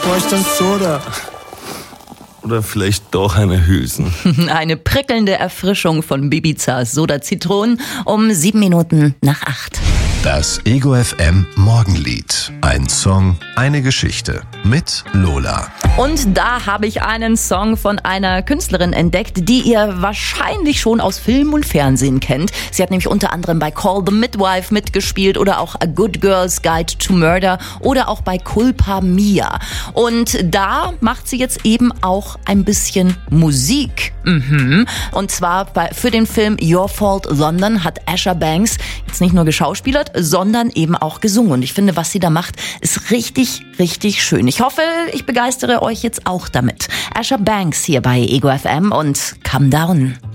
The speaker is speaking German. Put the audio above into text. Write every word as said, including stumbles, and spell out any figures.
brauche ich dann Soda. Oder vielleicht doch eine Hülsen. Eine prickelnde Erfrischung von Bibizas Soda Zitronen um sieben Minuten nach acht. Das Ego F M Morgenlied. Ein Song, eine Geschichte. Mit Lola. Und da habe ich einen Song von einer Künstlerin entdeckt, die ihr wahrscheinlich schon aus Film und Fernsehen kennt. Sie hat nämlich unter anderem bei Call the Midwife mitgespielt oder auch A Good Girl's Guide to Murder oder auch bei Culpa Mia. Und da macht sie jetzt eben auch ein bisschen Musik. Mhm. Und zwar bei, für den Film Your Fault London hat Asher Banks jetzt nicht nur geschauspielert, sondern eben auch gesungen. Und ich finde, was sie da macht, ist richtig, richtig schön. Ich hoffe, ich begeistere euch jetzt auch damit. Asher Banks hier bei Ego F M und Calm Down.